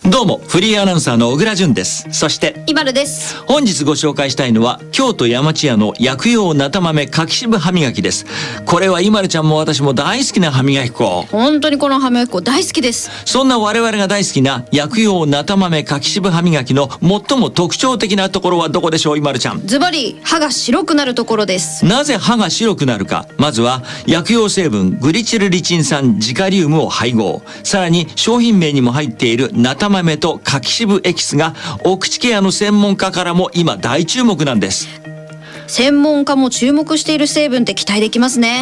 どうもフリーアナウンサーの小倉淳です。そしてイバルです。 本日ご紹介したいのは京都山千屋の薬用なた豆柿渋歯磨きです。これはイマルちゃんも私も大好きな歯磨き粉。 本当にこの歯磨き粉大好きです。 そんな我々が大好きな薬用なた豆柿渋歯磨きの最も特徴的なところはどこでしょう、イマルちゃん。 ズバリ歯が白くなるところです。 なぜ歯が白くなるか。まずは薬用成分グリチルリチン酸ジカリウムを配合、さらに商品名にも入っているなた豆と柿渋エキスがお口ケアの専門家からも今大注目なんです。 専門家も注目している成分って期待できますね。